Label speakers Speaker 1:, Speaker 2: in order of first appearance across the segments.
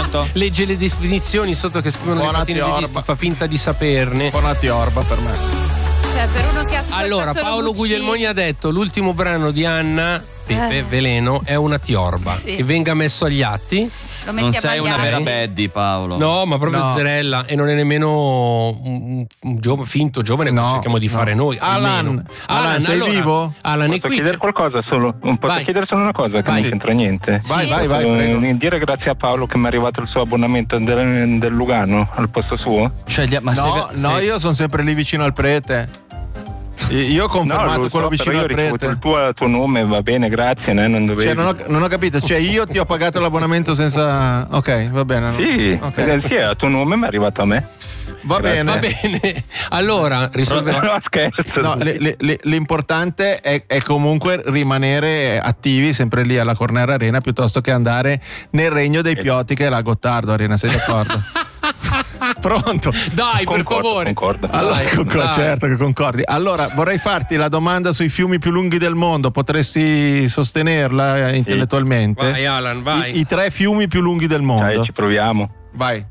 Speaker 1: legge le definizioni sotto che scrivono le fatti inglesi, fa finta di saperne.
Speaker 2: Bonatti Orba per me.
Speaker 3: Cioè, per uno che ascolta
Speaker 1: Allora,
Speaker 3: solo
Speaker 1: Paolo
Speaker 3: Guccini.
Speaker 1: Guglielmoni ha detto: l'ultimo brano di Anna Pepe Veleno è una tiorba.
Speaker 3: Sì.
Speaker 1: Che venga messo agli atti.
Speaker 3: Lo metti
Speaker 4: Non
Speaker 3: a
Speaker 4: sei una
Speaker 3: bagliare.
Speaker 4: vera Baddy, Paolo.
Speaker 1: No, ma proprio
Speaker 2: No.
Speaker 1: zerella. E non è nemmeno un finto giovane come cerchiamo di fare noi.
Speaker 2: Alan, sei
Speaker 1: allora,
Speaker 2: vivo?
Speaker 1: Alan è
Speaker 5: Posso
Speaker 1: qui.
Speaker 5: chiedere qualcosa solo? Posso
Speaker 1: Vai.
Speaker 5: chiedere solo una cosa che
Speaker 1: Vai.
Speaker 5: non c'entra niente?
Speaker 2: Vai, prego.
Speaker 5: Dire grazie a Paolo che mi è arrivato il suo abbonamento del Lugano al posto suo?
Speaker 4: Cioè, ma
Speaker 2: No, io sono sempre lì vicino al prete. Io ho confermato
Speaker 5: lo
Speaker 2: quello
Speaker 5: so,
Speaker 2: vicino
Speaker 5: però
Speaker 2: al
Speaker 5: io ho ricevuto
Speaker 2: prete.
Speaker 5: il tuo nome, va bene, grazie, non dovevi.
Speaker 2: Cioè, non ho capito, cioè io ti ho pagato l'abbonamento senza. Ok, va bene.
Speaker 5: Sì,
Speaker 2: Ok.
Speaker 5: sì, a tuo nome mi è arrivato a me.
Speaker 2: Va bene.
Speaker 1: Va bene. Allora, risolveremo.
Speaker 5: No, scherzo.
Speaker 2: No, l'importante è comunque rimanere attivi sempre lì alla Corner Arena piuttosto che andare nel regno dei Piotti che è la Gottardo Arena, sei d'accordo? Pronto?
Speaker 1: Dai, per favore.
Speaker 5: Concordo.
Speaker 2: Allora,
Speaker 1: Dai.
Speaker 2: certo che concordi. Allora, vorrei farti la domanda sui fiumi più lunghi del mondo. Potresti sostenerla intellettualmente?
Speaker 1: Vai, Alan, vai.
Speaker 2: I 3 fiumi più lunghi del mondo.
Speaker 5: Dai, ci proviamo.
Speaker 2: Vai.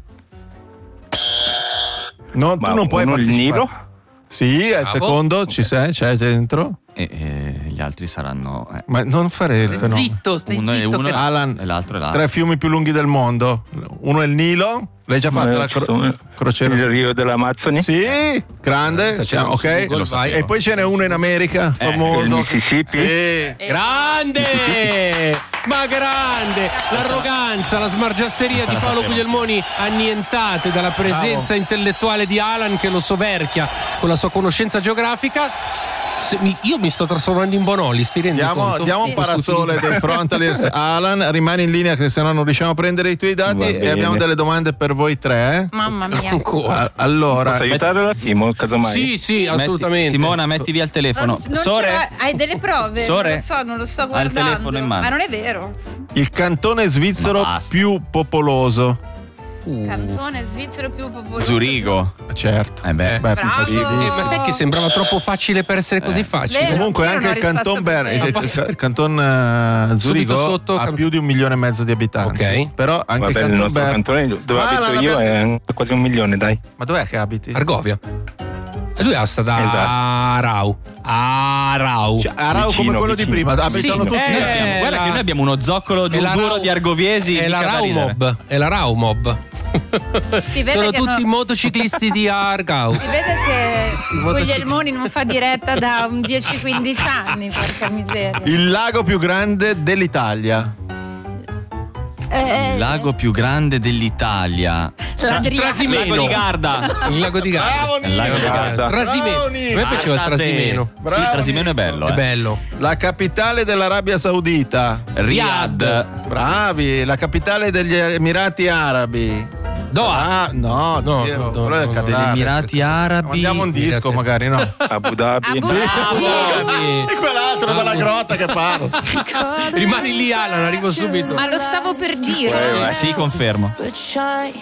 Speaker 2: No, tu
Speaker 5: Ma
Speaker 2: non puoi
Speaker 5: uno il
Speaker 2: partecipare.
Speaker 5: Nilo?
Speaker 2: Sì, è il
Speaker 1: Bravo.
Speaker 2: secondo, ci sei, c'è dentro.
Speaker 4: E gli altri saranno.
Speaker 2: Ma non fare il fenomeno.
Speaker 1: Zitto, stai
Speaker 4: Uno è
Speaker 1: zitto.
Speaker 4: uno
Speaker 1: che-
Speaker 2: Alan,
Speaker 4: e l'altro è l'altro.
Speaker 2: 3 fiumi più lunghi del mondo. Uno è il Nilo. L'hai già fatta la crociera?
Speaker 5: Il Rio dell'Amazzoni?
Speaker 2: Sì, grande.
Speaker 1: Sta
Speaker 2: Siamo,
Speaker 1: cercando
Speaker 2: ok.
Speaker 1: su Google, vai.
Speaker 2: E poi ce n'è uno in America, famoso.
Speaker 5: il Mississippi?
Speaker 2: Sì.
Speaker 1: Grande! Ma grande! L'arroganza, la smargiasseria di Paolo Guglielmoni annientate dalla presenza intellettuale di Alan che lo soverchia con la sua conoscenza geografica. Io mi sto trasformando in Bonolis, ti rendi conto?
Speaker 2: Diamo un parasole dei Frontaliers. Alan, rimani in linea che se no non riusciamo a prendere i tuoi dati.
Speaker 5: Va
Speaker 2: E
Speaker 5: bene.
Speaker 2: abbiamo delle domande per voi 3.
Speaker 3: Mamma mia.
Speaker 1: Ancora.
Speaker 2: Allora,
Speaker 5: Posso aiutare la Simo, casomai?
Speaker 1: Sì, assolutamente.
Speaker 4: Simona, metti via il telefono.
Speaker 3: Non
Speaker 4: Sore?
Speaker 3: ce l'hai- hai delle prove?
Speaker 4: Sore?
Speaker 3: Non lo so, non lo sto
Speaker 4: Ha il
Speaker 3: guardando.
Speaker 4: telefono in mano.
Speaker 3: Ma non è vero.
Speaker 2: il cantone svizzero
Speaker 4: Ma basta.
Speaker 2: più popoloso.
Speaker 3: Cantone svizzero più popoloso.
Speaker 4: Zurigo.
Speaker 2: Certo.
Speaker 4: Beh.
Speaker 2: Beh,
Speaker 3: Bravo.
Speaker 2: facilissimo.
Speaker 1: Ma sai che sembrava troppo facile per essere così facile?
Speaker 3: Vero.
Speaker 2: Comunque
Speaker 3: Era
Speaker 2: anche
Speaker 3: una
Speaker 2: il canton,
Speaker 3: risposta
Speaker 2: il canton Zurigo
Speaker 1: sotto
Speaker 2: ha più di 1,5 milioni di abitanti.
Speaker 1: Ok.
Speaker 2: Però anche
Speaker 5: Vabbè,
Speaker 2: il
Speaker 5: il
Speaker 2: canton
Speaker 5: nostro
Speaker 2: Bern.
Speaker 5: cantone dove
Speaker 2: Ma
Speaker 5: abito
Speaker 2: la-
Speaker 5: io è quasi 1 milione, dai.
Speaker 2: Ma dov'è che abiti?
Speaker 1: Argovia. E lui sta da
Speaker 5: Esatto.
Speaker 1: Arau.
Speaker 2: Cioè, Arau
Speaker 5: Vicino,
Speaker 2: come quello di
Speaker 5: vicino.
Speaker 2: prima. Abitano
Speaker 1: Sì,
Speaker 2: tutti.
Speaker 4: Guarda che noi abbiamo uno zoccolo
Speaker 1: è la
Speaker 4: duro
Speaker 1: Rau-
Speaker 4: di argoviesi.
Speaker 1: È la
Speaker 4: mica da
Speaker 1: Rau
Speaker 4: ridere.
Speaker 1: Mob. È la Rau Mob.
Speaker 3: Si vede
Speaker 1: Sono
Speaker 3: che
Speaker 1: tutti
Speaker 3: no-
Speaker 1: motociclisti di Argau.
Speaker 3: Si vede che Guglielmoni non fa diretta da un 10-15 anni, porca miseria.
Speaker 2: Il lago più grande dell'Italia.
Speaker 4: Il lago più grande dell'Italia.
Speaker 3: L'Adriatico.
Speaker 1: Trasimeno.
Speaker 4: Lago di Garda.
Speaker 1: Il lago di Garda.
Speaker 4: Il lago di Garda.
Speaker 1: Trasimeno. A me piaceva il Trasimeno.
Speaker 4: Sì, il Trasimeno è bello.
Speaker 1: È bello.
Speaker 2: La capitale dell'Arabia Saudita.
Speaker 4: Riyadh.
Speaker 2: Bravi. La capitale degli Emirati Arabi.
Speaker 1: Doha.
Speaker 2: Ah, no,
Speaker 1: No,
Speaker 2: zio,
Speaker 1: no,
Speaker 2: quello è
Speaker 1: no,
Speaker 2: il
Speaker 1: no.
Speaker 4: Degli
Speaker 2: Qatar.
Speaker 4: Emirati Arabi.
Speaker 2: Mandiamo un disco magari, no?
Speaker 5: Abu Dhabi.
Speaker 3: Abu
Speaker 2: Sì.
Speaker 3: Dhabi.
Speaker 2: E quell'altro della grotta che parla.
Speaker 1: Rimani lì, Alan, arrivo subito.
Speaker 3: Ma lo stavo per dire.
Speaker 4: Sì, confermo.